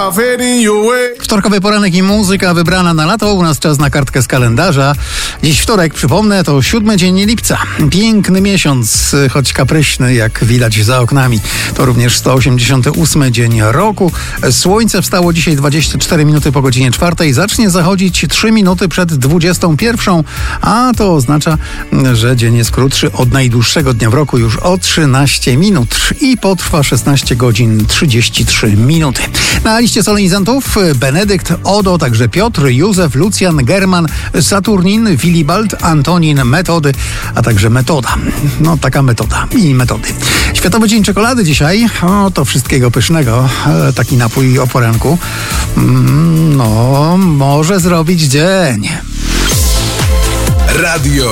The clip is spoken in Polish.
Wtorkowy poranek i muzyka wybrana na lato. U nas czas na kartkę z kalendarza. Dziś wtorek, przypomnę, to 7 dzień lipca. Piękny miesiąc, choć kapryśny, jak widać za oknami. To również 188 dzień roku. Słońce wstało dzisiaj 24 minuty po godzinie 4. Zacznie zachodzić 3 minuty przed 21, a to oznacza, że dzień jest krótszy od najdłuższego dnia w roku już o 13 minut i potrwa 16 godzin 33 minuty. Na liście solenizantów Benedykt, Odo, także Piotr, Józef, Lucjan, German, Saturnin, Willibald, Antonin, Metody, a także Metoda. No, taka metoda i metody. Światowy Dzień Czekolady dzisiaj. O, to wszystkiego pysznego. Taki napój o poranku. No, może zrobić dzień. Radio